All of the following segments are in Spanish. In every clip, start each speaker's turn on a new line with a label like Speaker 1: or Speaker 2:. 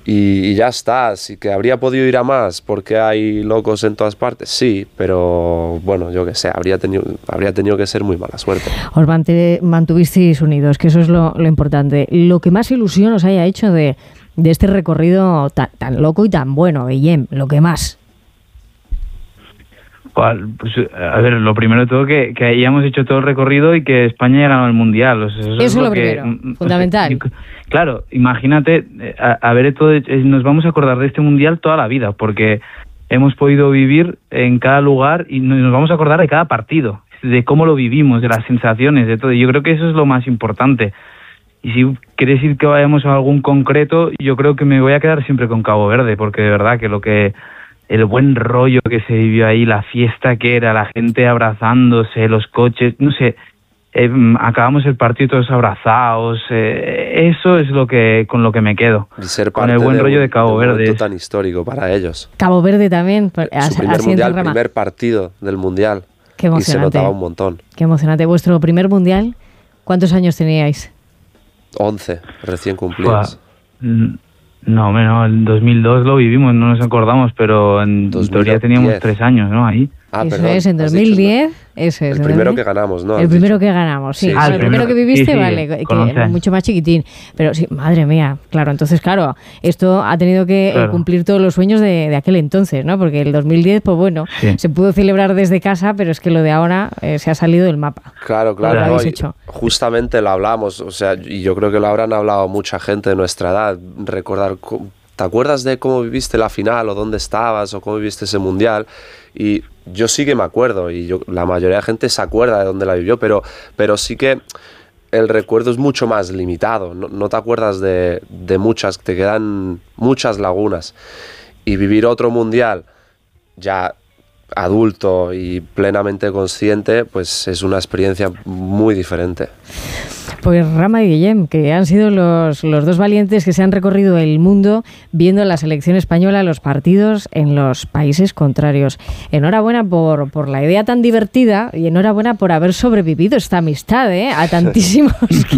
Speaker 1: y ya está. Así que habría podido ir a más porque hay locos en todas partes, sí, pero bueno, yo qué sé, habría tenido que ser muy mala suerte.
Speaker 2: Os mantuvisteis unidos, que eso es lo importante. Lo que más ilusión os haya hecho de este recorrido tan loco y tan bueno, Guillem, lo que más.
Speaker 3: Pues, a ver, lo primero de todo que hayamos hecho todo el recorrido y que España haya ganado el Mundial. O sea, eso es lo
Speaker 2: primero, fundamental.
Speaker 3: Claro, imagínate, nos vamos a acordar de este Mundial toda la vida, porque hemos podido vivir en cada lugar y nos vamos a acordar de cada partido, de cómo lo vivimos, de las sensaciones, de todo. Yo creo que eso es lo más importante. Y si quieres ir que vayamos a algún concreto, yo creo que me voy a quedar siempre con Cabo Verde, porque de verdad que el buen rollo que se vivió ahí, la fiesta que era, la gente abrazándose, los coches, no sé, acabamos el partido todos abrazados, eso es con lo que me quedo,
Speaker 1: y ser
Speaker 3: con el buen rollo de Cabo Verde. Un
Speaker 1: momento tan histórico para ellos.
Speaker 2: Cabo Verde también.
Speaker 1: Su primer mundial, primer partido del mundial.
Speaker 2: Qué emocionante.
Speaker 1: Y se notaba un montón.
Speaker 2: Qué emocionante. ¿Vuestro primer mundial? ¿Cuántos años teníais?
Speaker 1: 11, recién cumplidos.
Speaker 3: No, en 2002 lo vivimos, no nos acordamos, pero en teoría teníamos 3 años, ¿no? Ahí.
Speaker 2: Eso perdón, es, en 2010, eso es.
Speaker 1: El primero que ganamos, ¿no?
Speaker 2: El primero que ganamos, sí. El primero que viviste, sí, vale, que mucho más chiquitín. Pero sí, madre mía, claro, entonces, claro, esto ha tenido que cumplir todos los sueños de aquel entonces, ¿no? Porque el 2010, pues bueno, se pudo celebrar desde casa, pero es que lo de ahora se ha salido del mapa.
Speaker 1: Claro,
Speaker 2: lo habéis hecho.
Speaker 1: Justamente lo hablamos, o sea, y yo creo que lo habrán hablado mucha gente de nuestra edad, recordar... ¿Te acuerdas de cómo viviste la final o dónde estabas o cómo viviste ese mundial? Y yo sí que me acuerdo y la mayoría de gente se acuerda de dónde la vivió, pero sí que el recuerdo es mucho más limitado. No te acuerdas de muchas, te quedan muchas lagunas. Y vivir otro mundial ya adulto y plenamente consciente, pues es una experiencia muy diferente.
Speaker 2: Pues Rama y Guillem, que han sido los dos valientes que se han recorrido el mundo viendo la selección española, los partidos en los países contrarios. Enhorabuena por la idea tan divertida y enhorabuena por haber sobrevivido esta amistad, a tantísimos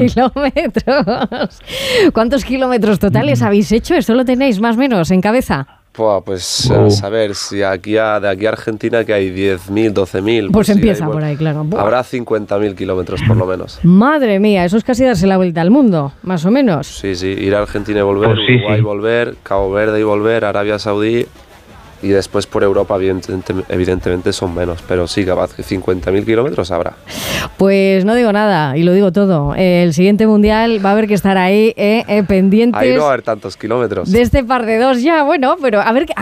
Speaker 2: kilómetros. ¿Cuántos kilómetros totales habéis hecho? ¿Esto lo tenéis más o menos en cabeza?
Speaker 1: Pues a saber, si de aquí a Argentina que hay 10.000, 12.000...
Speaker 2: Pues empieza por ahí, claro.
Speaker 1: Habrá 50.000 kilómetros por lo menos.
Speaker 2: Madre mía, eso es casi darse la vuelta al mundo, más o menos.
Speaker 1: Sí, ir a Argentina y volver, Uruguay y volver, Cabo Verde y volver, Arabia Saudí... Y después por Europa, evidentemente, son menos. Pero sí, capaz que 50.000 kilómetros habrá.
Speaker 2: Pues no digo nada y lo digo todo. El siguiente mundial va a haber que estar ahí pendientes.
Speaker 1: Ahí no va a haber tantos kilómetros.
Speaker 2: De este par de dos ya, bueno, pero a ver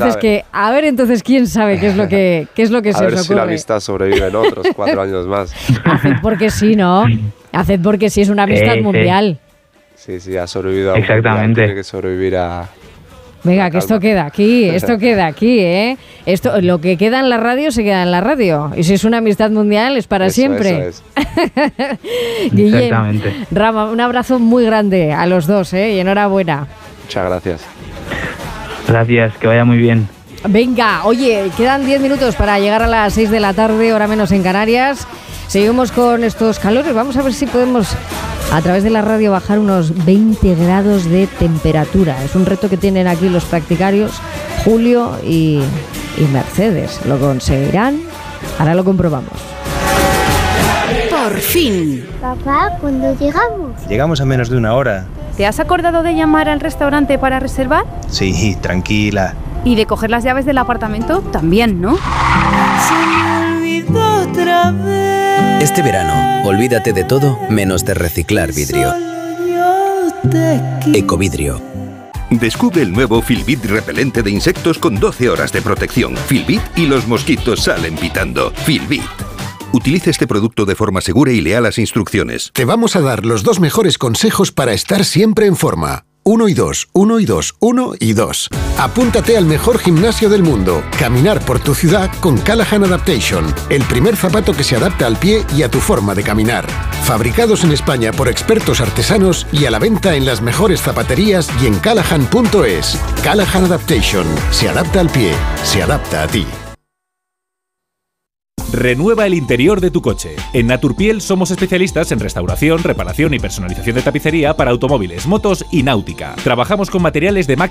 Speaker 2: entonces quién sabe qué es lo que se os ocurre.
Speaker 1: A ver si la amistad sobrevive en otros 4 años más.
Speaker 2: Haced porque sí, ¿no? Haced porque sí, es una amistad mundial.
Speaker 1: Sí, ha sobrevivido a
Speaker 3: Exactamente.
Speaker 1: Mundial, tiene que sobrevivir a...
Speaker 2: Venga, que esto queda aquí, Esto, lo que queda en la radio se queda en la radio. Y si es una amistad mundial, es para siempre.
Speaker 1: Eso es.
Speaker 2: Guillem, Rama, un abrazo muy grande a los dos, y enhorabuena.
Speaker 1: Muchas gracias.
Speaker 3: Gracias, que vaya muy bien.
Speaker 2: Venga, oye, quedan 10 minutos para llegar a las 6 de la tarde, hora menos en Canarias. Seguimos con estos calores, vamos a ver si podemos a través de la radio bajar unos 20 grados de temperatura. Es un reto que tienen aquí los practicarios Julio y Mercedes. ¿Lo conseguirán? Ahora lo comprobamos.
Speaker 4: Por fin.
Speaker 5: Papá, ¿cuándo llegamos?
Speaker 6: Llegamos en menos de 1 hora.
Speaker 4: ¿Te has acordado de llamar al restaurante para reservar?
Speaker 6: Sí, tranquila.
Speaker 4: ¿Y de coger las llaves del apartamento? También, ¿no?
Speaker 7: Se me olvidó otra vez.
Speaker 8: Este verano, olvídate de todo menos de reciclar vidrio. Ecovidrio.
Speaker 9: Descubre el nuevo Filbit repelente de insectos con 12 horas de protección. Filbit y los mosquitos salen pitando. Filbit. Utiliza este producto de forma segura y lea las instrucciones.
Speaker 10: Te vamos a dar los 2 mejores consejos para estar siempre en forma. 1 y 2, 1 y 2, 1 y 2. Apúntate al mejor gimnasio del mundo. Caminar por tu ciudad con Callahan Adaptation. El primer zapato que se adapta al pie y a tu forma de caminar. Fabricados en España por expertos artesanos y a la venta en las mejores zapaterías y en callahan.es. Callahan Adaptation. Se adapta al pie. Se adapta a ti.
Speaker 11: Renueva el interior de tu coche. En Naturpiel somos especialistas en restauración, reparación y personalización de tapicería para automóviles, motos y náutica. Trabajamos con materiales de máxima